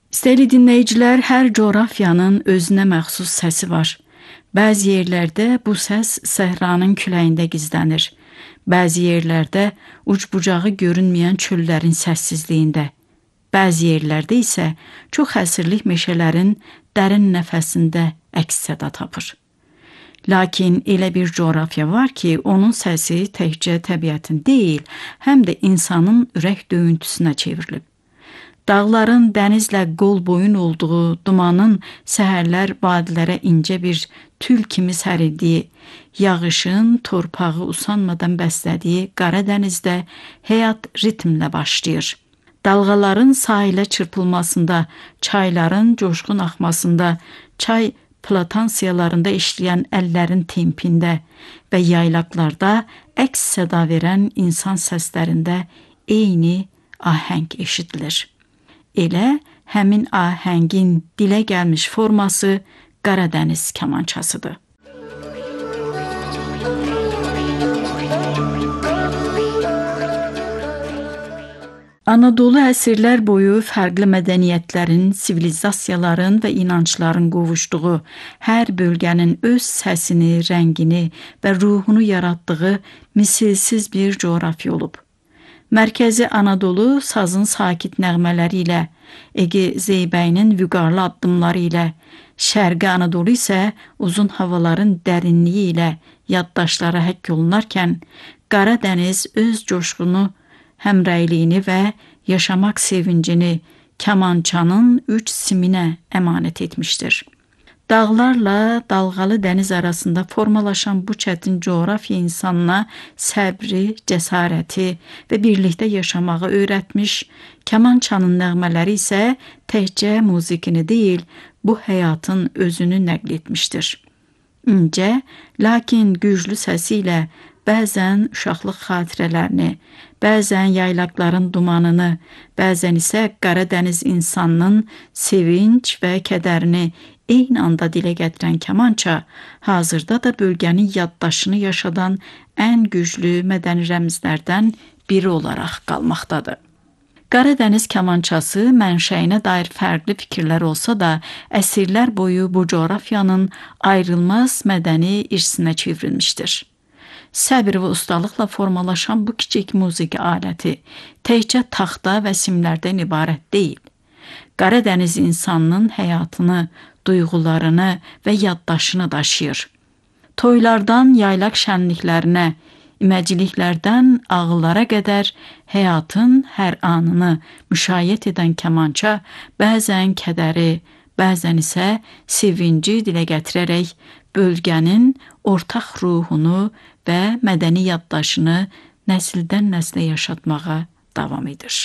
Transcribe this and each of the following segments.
Sevgili dinləyicilər, hər coğrafyanın özünə məxsus səsi var. Bəzi yerlərdə bu səs səhranın küləyində gizlənir. Bəzi yerlərdə uc-bucağı görünməyən çöllərin səssizliyində. Bəzi yerlərdə isə çox əsrlik meşələrin dərin nəfəsində əks-səda tapır. Lakin elə bir coğrafiya var ki, onun səsi təkcə təbiətin deyil, həm də insanın ürək döyüntüsünə çevrilib. Dağların dənizlə qol boyun olduğu, dumanın səhərlər vadilərə incə bir tül kimi sərildiyi, yağışın torpağı usanmadan bəslədiyi Qara Dənizdə həyat ritmlə başlayır. Dalğaların sahilə çırpılmasında, çayların coşqun axmasında, çay platansiyalarında işləyən əllərin tempində və yaylaqlarda əks-səda verən insan səslərində eyni ahəng eşidilir. Elə həmin ahəngin dilə gəlmiş forması Qara Dəniz kamançasıdır. Anadolu əsrlər boyu fərqli mədəniyyətlərin, sivilizasiyaların və inancların qovuşduğu, hər bölgənin öz səsini, rəngini və ruhunu yaratdığı misilsiz bir coğrafiya olub. Mərkəzi Anadolu sazın sakit nəğmələri ilə, Ege Zeybəyinin vüqarlı addımları ilə, Şərqi Anadolu isə uzun havaların dərinliyi ilə yaddaşlara həkk olunarkən, Qara Dəniz öz coşqunu, həmrəyliyini və yaşamaq sevincini kamançanın üç siminə əmanət etmişdir. Dağlarla dalğalı dəniz arasında formalaşan bu çətin coğrafiya insanına səbri, cəsarəti və birlikdə yaşamağı öyrətmiş, kamançanın nəğmələri isə təkcə musiqini deyil, bu həyatın özünü nəql etmişdir. İncə, lakin güclü səsi ilə bəzən uşaqlıq xatirələrini, bəzən yaylaqların dumanını, bəzən isə Qara Dəniz insanının sevinç və kədərini eyni anda dilə gətirən kamança, hazırda da bölgənin yaddaşını yaşadan ən güclü mədəni rəmzlərdən biri olaraq qalmaqdadır. Qara Dəniz kamançası mənşəyinə dair fərqli fikirlər olsa da, əsrlər boyu bu coğrafiyanın ayrılmaz mədəni irsinə çevrilmişdir. Səbir və ustalıqla formalaşan bu kiçik musiqi aləti təkcə taxta və simlərdən ibarət deyil. Qara Dəniz insanının həyatını, duyğularını və yaddaşını daşıyır. Toylardan yaylaq şənliklərinə, iməcliklərdən ağıllara qədər həyatın hər anını müşayiət edən kamança bəzən kədəri, bəzən isə sevinci dilə gətirərək bölgənin ortaq ruhunu və mədəni yaddaşını nəsildən nəslə yaşatmağa davam edir.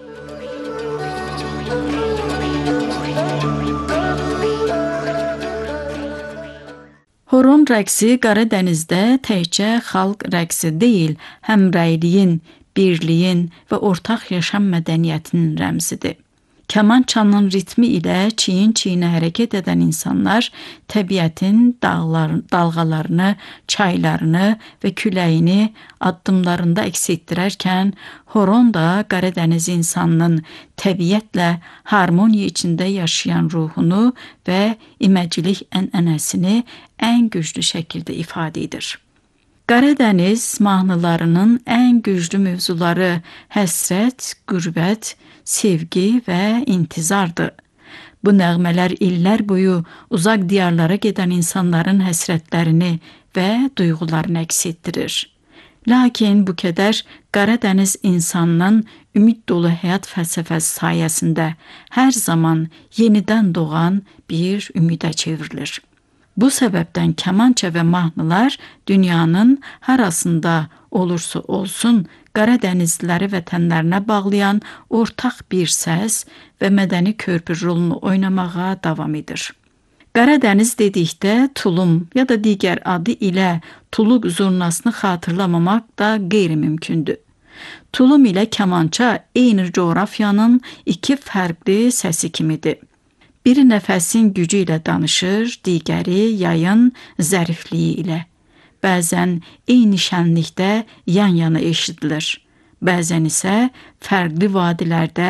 Horon rəqsi Qara Dənizdə təkcə xalq rəqsi deyil, həmrəyliyin, birliyin və ortaq yaşam mədəniyyətinin rəmzidir. Kamançanın ritmi ilə çiyin-çiyinə hərəkət edən insanlar təbiətin dalğalarını, çaylarını və küləyini addımlarında əks etdirərkən, horon da Qara Dəniz insanının təbiətlə harmoniya içində yaşayan ruhunu və iməclik ənənəsini ən güclü şəkildə ifadə edir. Qara Dəniz mahnılarının ən güclü mövzuları həsrət, qürbət, sevgi və intizardır. Bu nəğmələr illər boyu uzaq diyarlara gedən insanların həsrətlərini və duyğularını əks etdirir. Lakin bu kədər Qara Dəniz insanının ümid dolu həyat fəlsəfəsi sayəsində hər zaman yenidən doğan bir ümidə çevrilir. Bu səbəbdən kamança və mahnılar dünyanın harasında olursa olsun Qara Dənizliləri vətənlərinə bağlayan ortaq bir səs və mədəni körpü rolunu oynamağa davam edir. Qara Dəniz dedikdə tulum ya da digər adı ilə tuluq zurnasını xatırlamamaq da qeyri-mümkündür. Tulum ilə kamança eyni coğrafiyanın iki fərqli səsi kimidir. Biri nəfəsin gücü ilə danışır, digəri yayın zərifliyi ilə. Bəzən eyni şənlikdə yan-yana eşidilir. Bəzən isə fərqli vadilərdə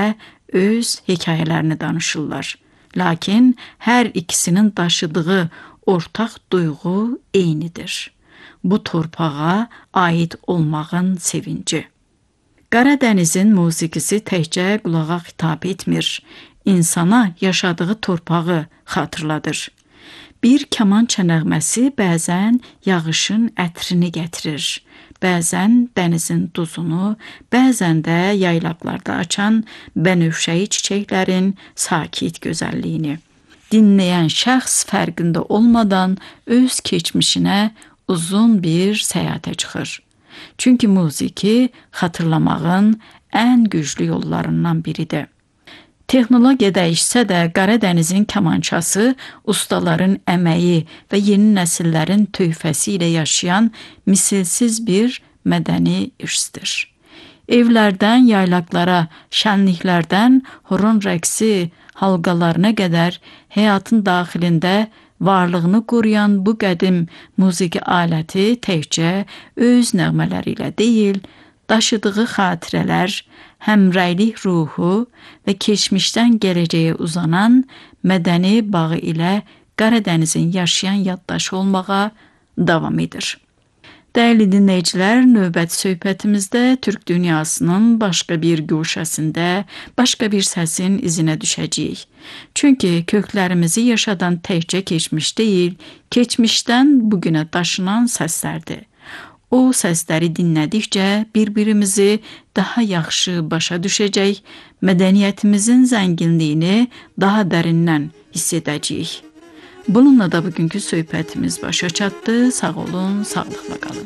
öz hekayələrini danışırlar. Lakin hər ikisinin daşıdığı ortaq duyğu eynidir. Bu torpağa aid olmağın sevinci. Qaradənizin musiqisi təkcə qulağa xitab etmir, insana yaşadığı torpağı xatırladır. Bir kamança nəğməsi bəzən yağışın ətrini gətirir, bəzən dənizin duzunu, bəzən də yaylaqlarda açan bənövşəyi çiçəklərin sakit gözəlliyini. Dinləyən şəxs fərqində olmadan öz keçmişinə uzun bir səyahətə çıxır. Çünki musiqi xatırlamağın ən güclü yollarından biridir. Texnologiya dəyişsə də Qaradənizin kamançası ustaların əməyi və yeni nəsillərin töhfəsi ilə yaşayan misilsiz bir mədəni irsdir. Evlərdən yaylaqlara, şənliklərdən horon rəqsi halqalarına qədər həyatın daxilində varlığını qoruyan bu qədim musiqi aləti təkcə öz nəğmələri ilə deyil, daşıdığı xatirələr, həmrəylik ruhu və keçmişdən gələcəyə uzanan mədəni bağı ilə Qaradənizin yaşayan yaddaşı olmağa davam edir. Dəyərli dinləyicilər, növbəti söhbətimizdə Türk dünyasının başqa bir guşəsində, başqa bir səsin izinə düşəcəyik. Çünki köklərimizi yaşadan təkcə keçmiş deyil, keçmişdən bugünə daşınan səslərdir. O səsləri dinlədikcə bir-birimizi daha yaxşı başa düşəcək, mədəniyyətimizin zənginliyini daha dərindən hiss edəcəyik. Bununla da bugünkü söhbətimiz başa çatdı. Sağ olun, sağlıqla qalın.